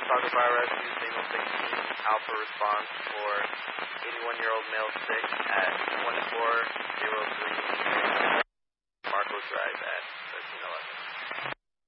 Chicago Fire Rescue, Signal 16, Alpha response for 81-year-old male sick at 2403.